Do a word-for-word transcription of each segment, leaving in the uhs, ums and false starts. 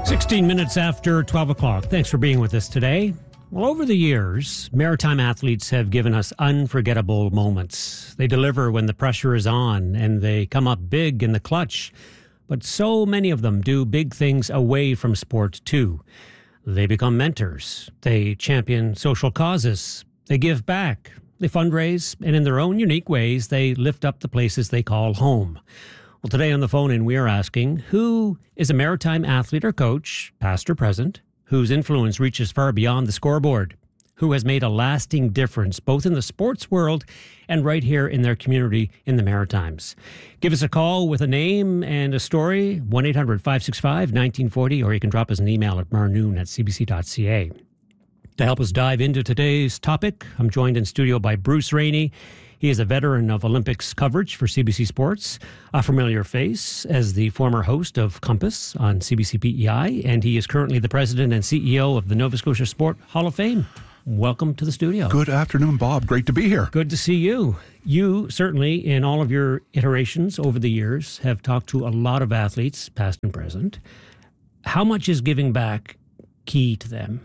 sixteen minutes after twelve o'clock. Thanks for being with us today. Well, over the years, maritime athletes have given us unforgettable moments. They deliver when the pressure is on, and they come up big in the clutch. But so many of them do big things away from sport, too. They become mentors. They champion social causes. They give back. They fundraise. And in their own unique ways, they lift up the places they call home. Well, today on the phone-in, we are asking, who is a maritime athlete or coach, past or present, whose influence reaches far beyond the scoreboard, who has made a lasting difference both in the sports world and right here in their community in the Maritimes? Give us a call with a name and a story, one eight hundred five six five one nine four zero, or you can drop us an email at marnoon at c b c dot c a. To help us dive into today's topic, I'm joined in studio by Bruce Rainey. He is a veteran of Olympics coverage for C B C Sports, a familiar face as the former host of Compass on C B C P E I, and he is currently the president and C E O of the Nova Scotia Sport Hall of Fame. Welcome to the studio. Good afternoon, Bob. Great to be here. Good to see you. You certainly, in all of your iterations over the years, have talked to a lot of athletes, past and present. How much is giving back key to them?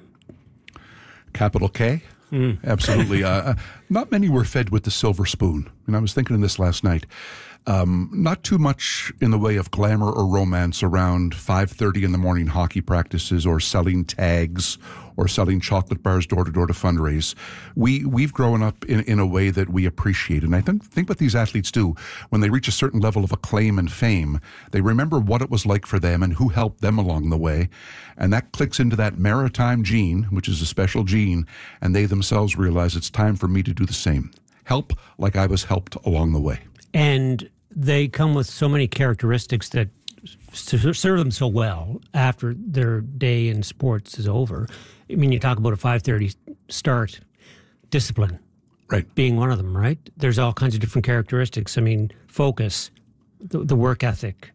Capital K? Mm. Absolutely. uh, not many were fed with the silver spoon. And I was thinking of this last night. Um, not too much in the way of glamour or romance around five thirty in the morning hockey practices or selling tags or selling chocolate bars door to door to fundraise. We, we've grown up in, in a way that we appreciate. And I think, think what these athletes do when they reach a certain level of acclaim and fame, they remember what it was like for them and who helped them along the way. And that clicks into that maritime gene, which is a special gene, and they themselves realize it's time for me to do the same. Help like I was helped along the way. And they come with so many characteristics that serve them so well after their day in sports is over. I mean, you talk about a five thirty start, discipline, right, being one of them, right? There's all kinds of different characteristics. I mean, focus, the, the work ethic,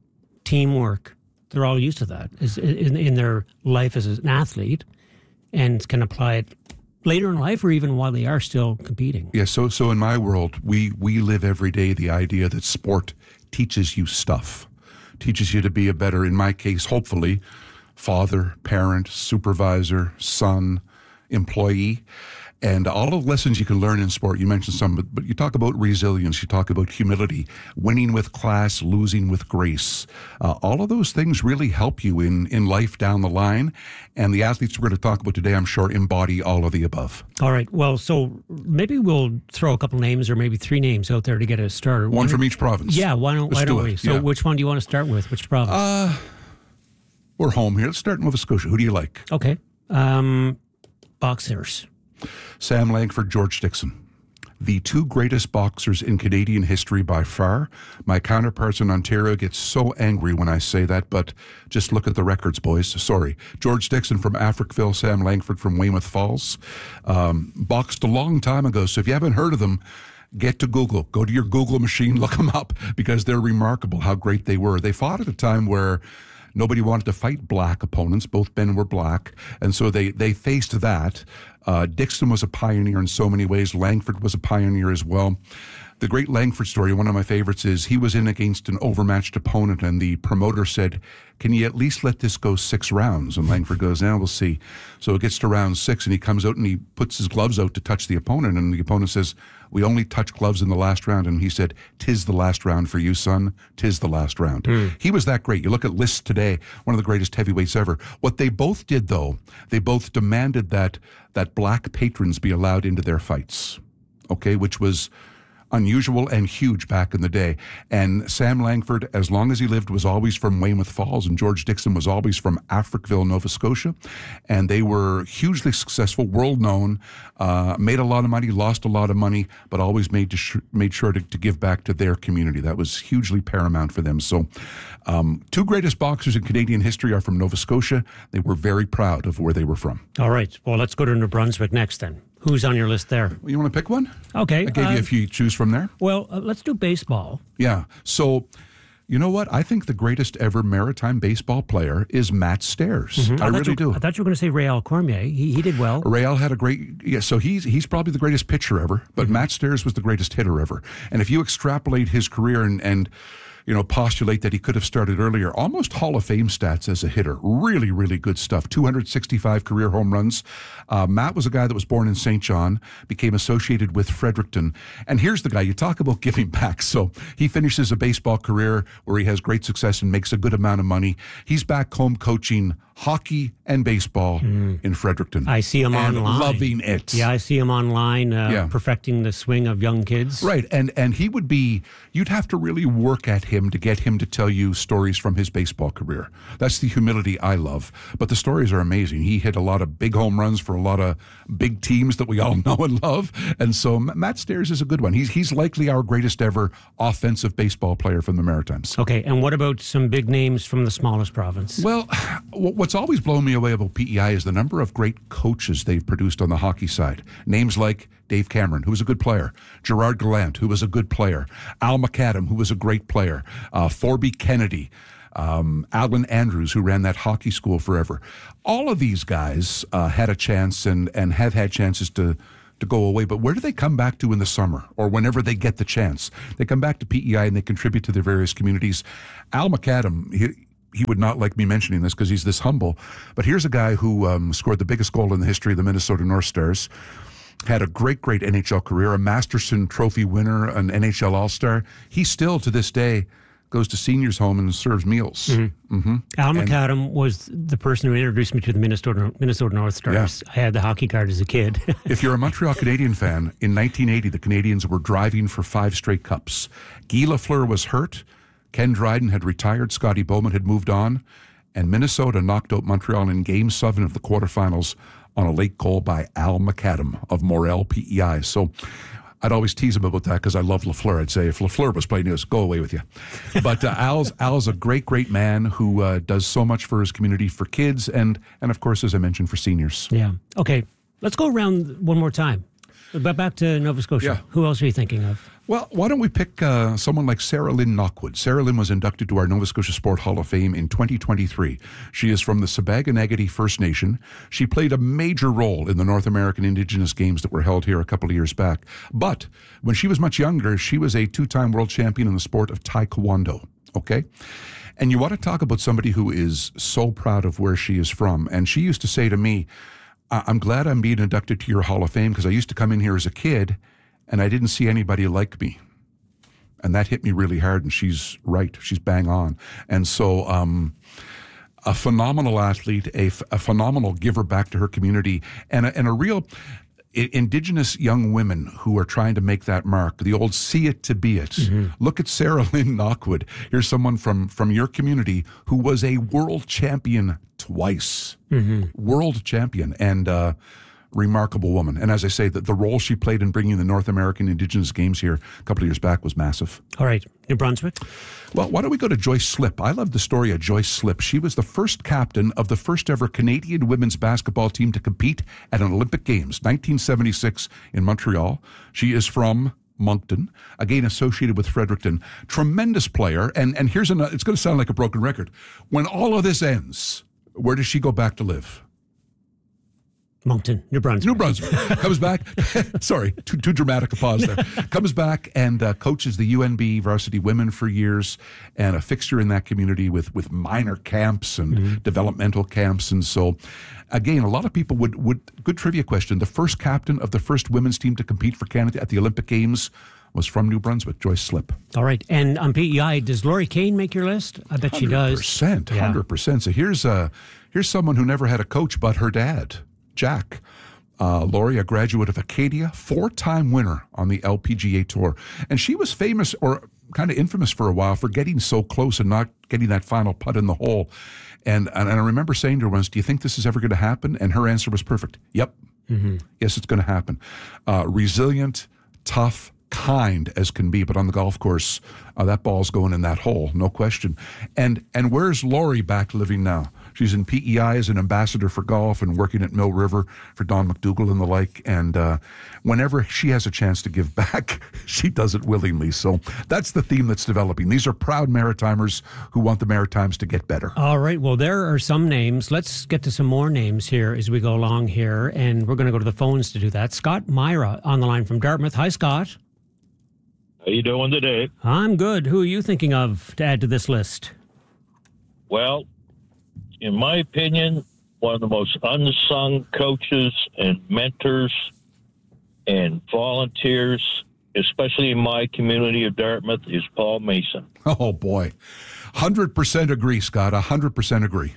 teamwork. They're all used to that is in, in their life as an athlete, and can apply it later in life or even while they are still competing. Yeah, so so in my world, we, we live every day the idea that sport teaches you stuff, teaches you to be a better, in my case, hopefully, father, parent, supervisor, son, employee. And all of the lessons you can learn in sport, you mentioned some, but, but you talk about resilience, you talk about humility, winning with class, losing with grace. Uh, all of those things really help you in, in life down the line. And the athletes we're going to talk about today, I'm sure, embody all of the above. All right. Well, so maybe we'll throw a couple names or maybe three names out there to get us started. One from each province. Yeah, why don't, Let's why don't do we? it. So yeah. Which one do you want to start with? Which province? Uh, we're home here. Let's start in Nova Scotia. Who do you like? Okay. Um, boxers. Sam Langford, George Dixon. The two greatest boxers in Canadian history by far. My counterparts in Ontario get so angry when I say that, but just look at the records, boys. Sorry. George Dixon from Africville, Sam Langford from Weymouth Falls. Um, boxed a long time ago, so if you haven't heard of them, get to Google. Go to your Google machine, look them up, because they're remarkable how great they were. They fought at a time where nobody wanted to fight black opponents. Both men were black, and so they, they faced that. Uh, Dixon was a pioneer in so many ways. Langford was a pioneer as well. The great Langford story, one of my favorites, is he was in against an overmatched opponent, and the promoter said, can you at least let this go six rounds? And Langford goes, now we'll see. So it gets to round six, and he comes out and he puts his gloves out to touch the opponent, and the opponent says, we only touch gloves in the last round. And he said, tis the last round for you, son. Tis the last round. Mm. He was that great. You look at lists today, one of the greatest heavyweights ever. What they both did, though, they both demanded that that black patrons be allowed into their fights, okay, which was unusual and huge back in the day. And Sam Langford, as long as he lived, was always from Weymouth Falls, and George Dixon was always from Africville, Nova Scotia. And they were hugely successful, world known, uh, made a lot of money, lost a lot of money, but always made to sh- made sure to, to give back to their community. That was hugely paramount for them. So um, two greatest boxers in Canadian history are from Nova Scotia. They were very proud of where they were from. All right. Well, let's go to New Brunswick next then. Who's on your list there? You want to pick one? Okay. I gave uh, you a few to choose from there. Well, uh, let's do baseball. Yeah. So, you know what? I think the greatest ever maritime baseball player is Matt Stairs. Mm-hmm. I, I really you, do. I thought you were going to say Réal Cormier. He, he did well. Réal had a great, yeah, so he's he's probably the greatest pitcher ever, but mm-hmm. Matt Stairs was the greatest hitter ever. And if you extrapolate his career and, and you know, postulate that he could have started earlier. Almost Hall of Fame stats as a hitter. Really, really good stuff. two hundred sixty-five career home runs. Uh, Matt was a guy that was born in Saint John, became associated with Fredericton. And here's the guy, you talk about giving back. So he finishes a baseball career where he has great success and makes a good amount of money. He's back home coaching hockey and baseball mm. in Fredericton. I see him and online. Loving it. Yeah, I see him online uh, yeah. perfecting the swing of young kids. Right, and and he would be, you'd have to really work at him to get him to tell you stories from his baseball career. That's the humility I love. But the stories are amazing. He hit a lot of big home runs for a lot of big teams that we all know and love. And so Matt Stairs is a good one. He's, he's likely our greatest ever offensive baseball player from the Maritimes. Okay, and what about some big names from the smallest province? Well, what's always blown me away about P E I is the number of great coaches they've produced on the hockey side. Names like Dave Cameron, who was a good player, Gerard Gallant, who was a good player, Al McAdam, who was a great player, uh, Forby Kennedy, um, Alan Andrews, who ran that hockey school forever. All of these guys uh, had a chance and, and have had chances to to go away, but where do they come back to in the summer or whenever they get the chance? They come back to P E I and they contribute to their various communities. Al McAdam, he, he would not like me mentioning this because he's this humble, but here's a guy who um, scored the biggest goal in the history of the Minnesota North Stars, had a great, great N H L career, a Masterson Trophy winner, an N H L All-Star. He still, to this day, goes to seniors' home and serves meals. Mm-hmm. Mm-hmm. Al McAdam was the person who introduced me to the Minnesota Minnesota North Stars. Yeah. I had the hockey card as a kid. If you're a Montreal Canadian fan, in nineteen eighty, the Canadians were driving for five straight cups. Guy Lafleur was hurt. Ken Dryden had retired. Scotty Bowman had moved on. And Minnesota knocked out Montreal in Game seven of the quarterfinals on a late goal by Al McAdam of Morel P E I. So I'd always tease him about that because I love Lafleur. I'd say if Lafleur was playing this, go away with you. But uh, Al's Al's a great, great man who uh, does so much for his community, for kids, and and of course, as I mentioned, for seniors. Yeah. Okay. Let's go around one more time. But back to Nova Scotia. Yeah. Who else are you thinking of? Well, why don't we pick uh, someone like Sarah Lynn Knockwood? Sarah Lynn was inducted to our Nova Scotia Sport Hall of Fame in twenty twenty-three. She is from the Sabaganagati First Nation. She played a major role in the North American Indigenous Games that were held here a couple of years back. But when she was much younger, she was a two-time world champion in the sport of Taekwondo. Okay? And you want to talk about somebody who is so proud of where she is from. And she used to say to me, I'm glad I'm being inducted to your Hall of Fame because I used to come in here as a kid and I didn't see anybody like me. And that hit me really hard, and she's right. She's bang on. And so um, a phenomenal athlete, a, f- a phenomenal giver back to her community, and a, and a real I- Indigenous young women who are trying to make that mark, the old see it to be it. Mm-hmm. Look at Sarah Lynn Knockwood. Here's someone from, from your community who was a world champion twice. Mm-hmm. World champion. And uh, remarkable woman. And as I say, the, the role she played in bringing the North American Indigenous Games here a couple of years back was massive. All right. New Brunswick? Well, why don't we go to Joyce Slip? I love the story of Joyce Slip. She was the first captain of the first ever Canadian women's basketball team to compete at an Olympic Games, nineteen seventy-six in Montreal. She is from Moncton, again associated with Fredericton. Tremendous player. And, and here's an, it's going to sound like a broken record. When all of this ends, where does she go back to live? Moncton, New Brunswick. New Brunswick. Comes back. Sorry, too, too dramatic a pause there. Comes back and uh, coaches the U N B varsity women for years, and a fixture in that community with, with minor camps and mm-hmm. developmental camps. And so, again, a lot of people would, would, good trivia question, the first captain of the first women's team to compete for Canada at the Olympic Games was from New Brunswick, Joyce Slip. All right. And on P E I, does Lori Kane make your list? I bet she does. one hundred percent. one hundred percent. So here's, uh, here's someone who never had a coach but her dad, Jack. Uh, Lori, a graduate of Acadia, four-time winner on the L P G A Tour. And she was famous, or kind of infamous for a while, for getting so close and not getting that final putt in the hole. And, and I remember saying to her once, do you think this is ever going to happen? And her answer was perfect. Yep. Mm-hmm. Yes, it's going to happen. Uh, resilient, tough, kind as can be, but on the golf course, uh, that ball's going in that hole, no question. And and where's Lori back living now? She's in P E I as an ambassador for golf and working at Mill River for Don McDougall and the like. And uh, whenever she has a chance to give back, she does it willingly. So that's the theme that's developing. These are proud Maritimers who want the Maritimes to get better. All right. Well, there are some names. Let's get to some more names here as we go along here. And we're going to go to the phones to do that. Scott Myra on the line from Dartmouth. Hi, Scott. How you doing today? I'm good. Who are you thinking of to add to this list? Well, in my opinion, one of the most unsung coaches and mentors and volunteers, especially in my community of Dartmouth, is Paul Mason. Oh, boy. one hundred percent agree, Scott. one hundred percent agree.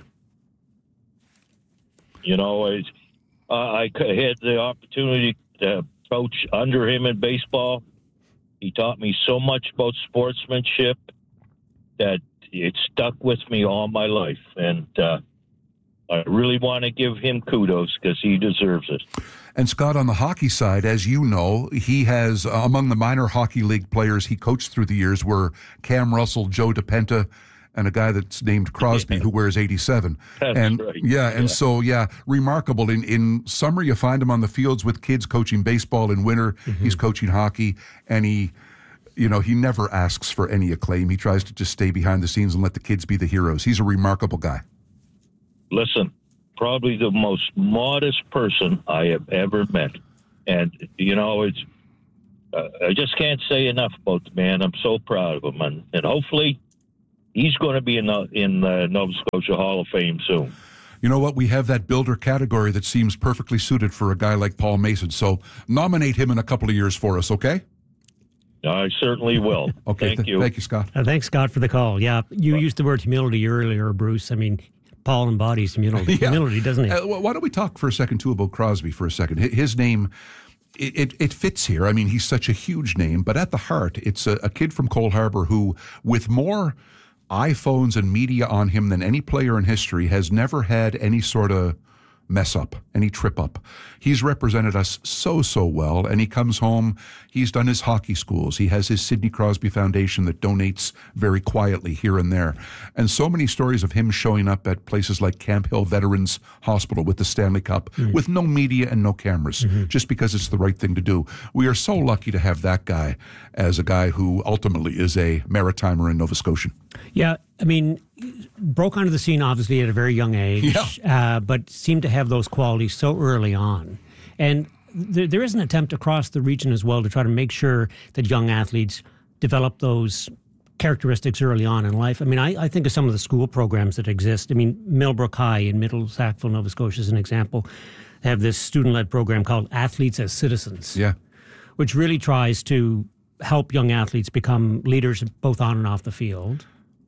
You know, I, uh, I had the opportunity to coach under him in baseball. He taught me so much about sportsmanship that it stuck with me all my life. And uh, I really want to give him kudos because he deserves it. And Scott, on the hockey side, as you know, he has, uh, among the minor hockey league players he coached through the years were Cam Russell, Joe DePenta, and a guy that's named Crosby Yeah. who wears eighty-seven. That's and right. yeah, and Yeah. so yeah, remarkable. In in summer you find him on the fields with kids coaching baseball. In winter Mm-hmm. he's coaching hockey, and he you know, he never asks for any acclaim. He tries to just stay behind the scenes and let the kids be the heroes. He's a remarkable guy. Listen, probably the most modest person I have ever met. And, you know, it's uh, I just can't say enough about the man. I'm so proud of him. And, and hopefully he's going to be in the in the Nova Scotia Hall of Fame soon. You know what? We have that builder category that seems perfectly suited for a guy like Paul Mason. So nominate him in a couple of years for us, okay? I certainly will. Okay. Thank th- you. Thank you, Scott. Uh, thanks, Scott, for the call. Yeah, you used the word humility earlier, Bruce. I mean, Paul embodies humility, Yeah. humility doesn't he? Uh, wh- why don't we talk for a second, too, about Crosby for a second? Hi- His name, it, it, it fits here. I mean, he's such a huge name, but at the heart, it's a, a kid from Cole Harbour who, with more iPhones and media on him than any player in history, has never had any sort of mess up, any trip up. He's represented us so, so well, and he comes home. He's done his hockey schools. He has his Sidney Crosby Foundation that donates very quietly here and there. And so many stories of him showing up at places like Camp Hill Veterans Hospital with the Stanley Cup, mm. with no media and no cameras, mm-hmm. just because it's the right thing to do. We are so lucky to have that guy as a guy who ultimately is a Maritimer and Nova Scotian. Yeah, I mean, broke onto the scene obviously at a very young age, yeah. uh, but seemed to have those qualities so early on. And th- there is an attempt across the region as well to try to make sure that young athletes develop those characteristics early on in life. I mean, I, I think of some of the school programs that exist. I mean, Millbrook High in Middle Sackville, Nova Scotia is an example. They have this student-led program called Athletes as Citizens, yeah, which really tries to help young athletes become leaders both on and off the field.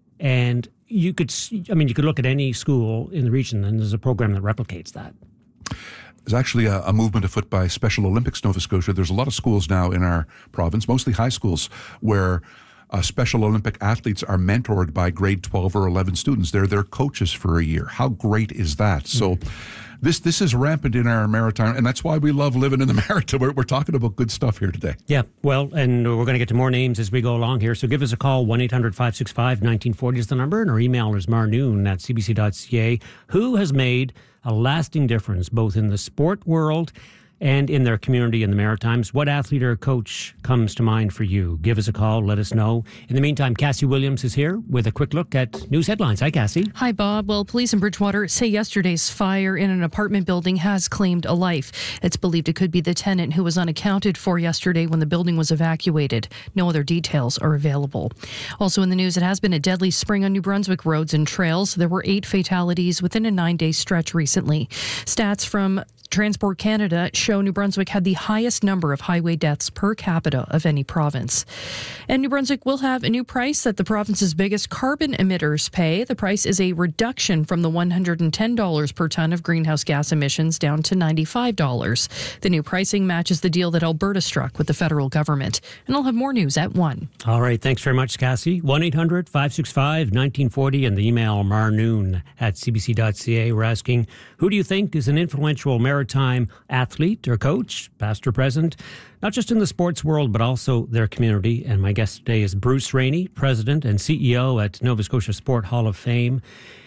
And you could, I mean, you could look at any school in the region and there's a program that replicates that. There's actually a, a movement afoot by Special Olympics Nova Scotia. There's a lot of schools now in our province, mostly high schools, where uh, Special Olympic athletes are mentored by grade twelve or eleven students. They're their coaches for a year. How great is that? So this this is rampant in our maritime, and that's why we love living in the Maritime. We're, we're talking about good stuff here today. Yeah, well, and we're going to get to more names as we go along here. So give us a call. one eight hundred five six five one nine four zero is the number, and our email is marnoon at c b c dot c a. Who has made a lasting difference both in the sport world and in their community in the Maritimes? What athlete or coach comes to mind for you? Give us a call. Let us know. In the meantime, Cassie Williams is here with a quick look at news headlines. Hi, Cassie. Hi, Bob. Well, police in Bridgewater say yesterday's fire in an apartment building has claimed a life. It's believed it could be the tenant who was unaccounted for yesterday when the building was evacuated. No other details are available. Also in the news, it has been a deadly spring on New Brunswick roads and trails. There were eight fatalities within a nine-day stretch recently. Stats from Transport Canada show New Brunswick had the highest number of highway deaths per capita of any province. And New Brunswick will have a new price that the province's biggest carbon emitters pay. The price is a reduction from the one hundred ten dollars per ton of greenhouse gas emissions down to ninety-five dollars. The new pricing matches the deal that Alberta struck with the federal government. And I'll have more news at one. All right. Thanks very much, Cassie. one eight hundred five six five one nine four zero and the email marnoon at c b c dot c a. We're asking, who do you think is an influential maritime athlete or coach, past or present, not just in the sports world, but also their community? And my guest today is Bruce Rainey, President and C E O at Nova Scotia Sport Hall of Fame.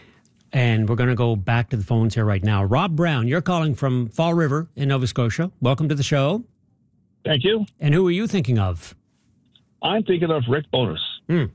And we're going to go back to the phones here right now. Rob Brown, you're calling from Fall River in Nova Scotia. Welcome to the show. Thank you. And who are you thinking of? I'm thinking of Rick Bonus. Hmm.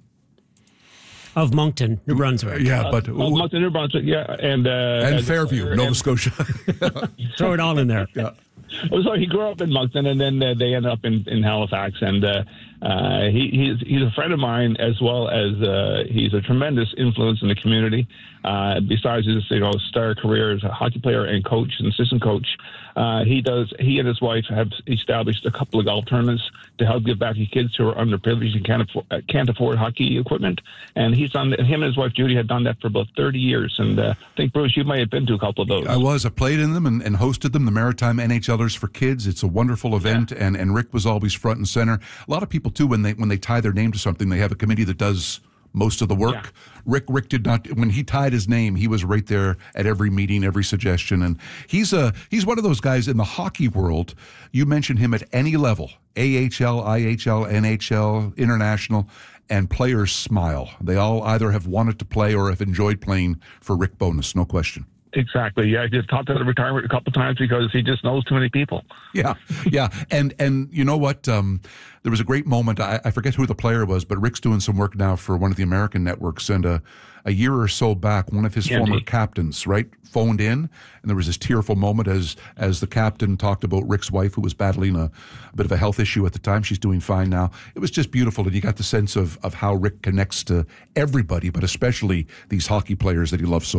Of Moncton, New Brunswick. Yeah, but Uh, of Moncton, New Brunswick, yeah, and uh, and Fairview, and, Nova Scotia. Throw it all in there. Yeah. So he grew up in Moncton, and then uh, they ended up in, in Halifax. And uh, Uh, he, he's he's a friend of mine, as well as uh, he's a tremendous influence in the community. Uh, besides his you know star career as a hockey player and coach and assistant coach, uh, he does he and his wife have established a couple of golf tournaments to help give back to kids who are underprivileged and can't afford, can't afford hockey equipment. And he's done him and his wife Judy have done that for about thirty years. And uh, I think, Bruce, you might have been to a couple of those. I was. I played in them and, and hosted them. The Maritime NHLers for Kids. It's a wonderful event, yeah. and and Rick was always front and center. A lot of people too, when they when they tie their name to something, they have a committee that does most of the work. Yeah. Rick Rick did not. When he tied his name, he was right there at every meeting, every suggestion, and he's a he's one of those guys in the hockey world. You mention him at any level, A H L, I H L, N H L, international, and players smile. They all either have wanted to play or have enjoyed playing for Rick Bowness, no question. Exactly. Yeah, I just talked about retirement a couple of times because he just knows too many people. Yeah, yeah, and and you know what? Um, there was a great moment. I, I forget who the player was, but Rick's doing some work now for one of the American networks, and a, a year or so back, one of his yeah, former indeed. captains, right, phoned in, and there was this tearful moment as as the captain talked about Rick's wife, who was battling a, a bit of a health issue at the time. She's doing fine now. It was just beautiful, and you got the sense of of how Rick connects to everybody, but especially these hockey players that he loves so